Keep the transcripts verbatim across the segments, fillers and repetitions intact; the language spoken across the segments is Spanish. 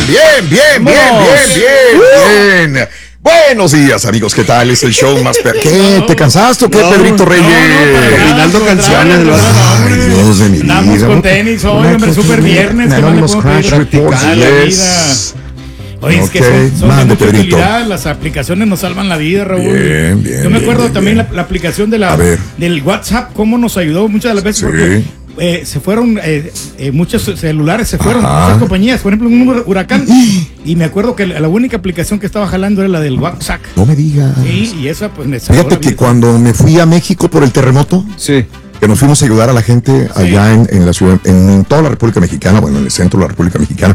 bien, bien, bien, bien, bien, bien. Buenos días, amigos, ¿qué tal? Es el show más... Per... ¿Qué? ¿Te cansaste o qué, no, Pedrito Reyes? Combinando no, no, canciones. No, Ay, Dios de mi vida. Andamos con tenis hoy, hombre, súper viernes. Que los Crash Reports, yes. Oye, es que okay. son, son Mande, de mucha Pedrito. utilidad, las aplicaciones nos salvan la vida, Raúl. Bien, bien, Yo me acuerdo bien, también bien. La, la aplicación de la, del WhatsApp, cómo nos ayudó muchas de las veces. Sí. Porque eh, se fueron, eh, eh, muchos celulares se fueron, Ajá. muchas compañías, por ejemplo, un huracán. Y me acuerdo que la, la única aplicación que estaba jalando era la del WhatsApp. No me digas. Sí, y esa pues me salvó Fíjate la que vida. cuando me fui a México por el terremoto, sí. que nos fuimos a ayudar a la gente Sí. allá en, en la ciudad, en, en toda la República Mexicana, bueno, en el centro de la República Mexicana,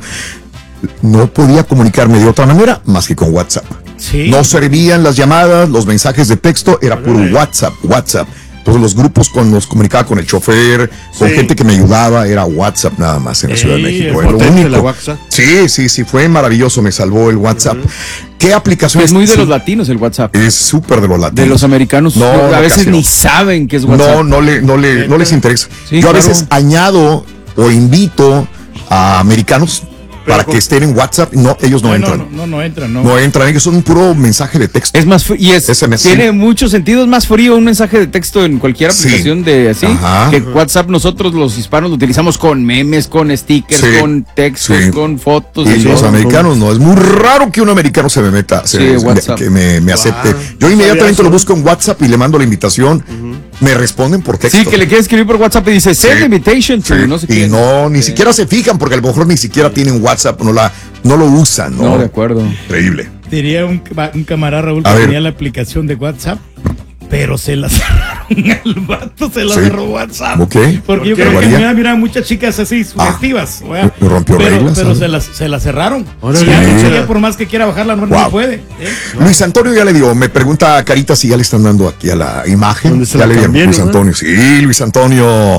no podía comunicarme de otra manera más que con WhatsApp. Sí. No servían las llamadas, los mensajes de texto, era puro WhatsApp, WhatsApp. Entonces los grupos con nos comunicaba con el chofer, con Sí. gente que me ayudaba, era WhatsApp nada más en la Sí, Ciudad de México. es Era lo potente único. la WhatsApp. Sí, sí, sí, fue maravilloso, me salvó el WhatsApp. Uh-huh. ¿Qué aplicación Es muy de sí, los latinos el WhatsApp. Es súper de los latinos. De los americanos. No, a no, veces casi no. ni saben qué es WhatsApp. No, no, le, no, le, no les interesa. Sí, Yo a claro. veces añado o invito a americanos Pero para con- que estén en WhatsApp. No, ellos no, No, entran. no, no, no entran, no. No entran, ellos son un puro mensaje de texto. Es más fr- y es S M S. tiene mucho sentido, es más frío un mensaje de texto en cualquier Sí. aplicación de así Ajá. que WhatsApp. Nosotros los hispanos lo utilizamos con memes, con stickers, Sí. con textos, Sí. con fotos. Y y los todo. americanos no, es muy raro que un americano se me meta, se, Sí, me- WhatsApp. que me, me acepte. Yo inmediatamente lo busco en WhatsApp y le mando la invitación. Me responden por texto. Sí, que le quiere escribir por WhatsApp y dice send Sí. invitation to Sí, no sé y qué. no, ni Sí. siquiera se fijan porque a lo mejor ni siquiera tienen WhatsApp, no la, no lo usan, ¿no? No, de acuerdo. Increíble. Diría un, un camarada, Raúl, A que ver. tenía la aplicación de WhatsApp, pero se la cerraron al vato, se la Sí. cerró WhatsApp. Ok. Porque yo ¿Qué? creo que ¿Varía? mira, mira muchas chicas así sugestivas. Ah, rompió pero reglas, pero ¿sabes? se las se la cerraron. Órale. Ya, Sí. ella por más que quiera bajarla, no, Wow. no puede. ¿eh? Luis Antonio ya le dio, me pregunta a Carita si ya le están dando aquí a la imagen. ¿Dónde se Ya la le dieron, cambié, Luis no? Antonio. Sí, Luis Antonio.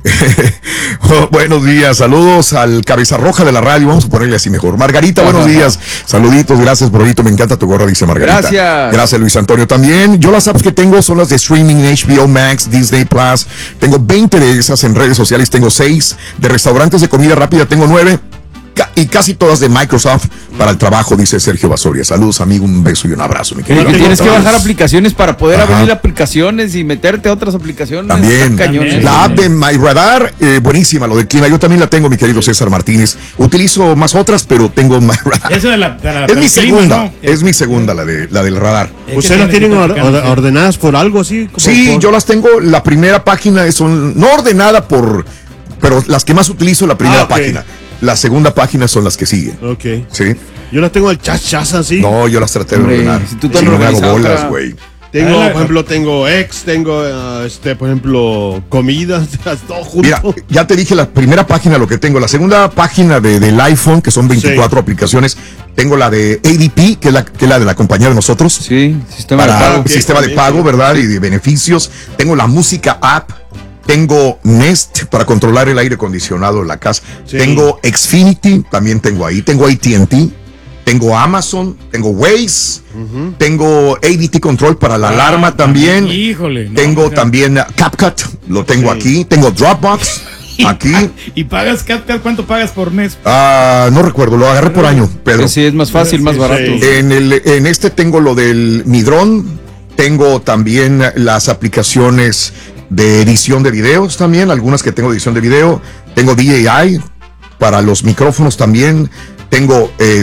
Oh, buenos días, saludos al cabeza roja de la radio. Vamos a ponerle así mejor. Margarita, buenos días. Saluditos, gracias, Borrito. Me encanta tu gorra, dice Margarita. Gracias. Gracias, Luis Antonio. También, yo las apps que tengo son las de streaming, H B O Max, Disney Plus. Tengo veinte de esas en redes sociales, tengo seis. De restaurantes de comida rápida tengo nueve. Ca- Y casi todas de Microsoft para el trabajo, dice Sergio Basoria. Saludos, amigo, un beso y un abrazo, mi Y querido. que tienes que bajar aplicaciones para poder Ajá. abrir aplicaciones y meterte a otras aplicaciones. También, Está cañón, También. ¿eh? la app de MyRadar, eh, buenísima, lo de clima. Yo también la tengo, mi querido César Martínez. Utilizo más otras, pero tengo MyRadar. Esa de la, de la- Es mi del clima, segunda, ¿no? es mi segunda, la, de, la del radar. Es que ¿Ustedes las tiene tienen que or- platicar, or- ordenadas por algo así? como Sí, por- yo las tengo, la primera página es un- no ordenada por, pero las que más utilizo, la primera Ah, ok. página. La segunda página son las que siguen. Ok. Sí. Yo las tengo al chas chas así. No, yo las traté de Hombre, ordenar. si tú Si tan no me hago organizado, bolas, cara. güey. Tengo, Ah, la- por ejemplo, tengo ex, tengo, uh, este, por ejemplo, comidas, todo junto. Mira, ya te dije la primera página lo que tengo. La segunda página de, del iPhone, que son veinticuatro aplicaciones. Tengo la de A D P, que es la, que es la de la compañía de nosotros. Sí, sistema de Para pago. un sistema de también, pago, sí. ¿verdad? Y de beneficios. Tengo la música app. Tengo Nest para controlar el aire acondicionado en la casa. Sí. Tengo Xfinity, también tengo ahí. Tengo A T and T. Tengo Amazon. Tengo Waze. Tengo A D T Control para la Ah, alarma también. Híjole. no, Tengo o sea, también uh, CapCut. Lo tengo Sí. aquí. Tengo Dropbox. Aquí. ¿Y pagas CapCut? ¿Cuánto pagas por mes? Ah, no recuerdo. Lo agarré por año, Pedro. Sí, es más fácil, más Sí, barato. sí. En, el, en este tengo lo del Midrón, tengo también las aplicaciones de edición de videos también, algunas que tengo de edición de video, tengo D J I para los micrófonos también, tengo eh,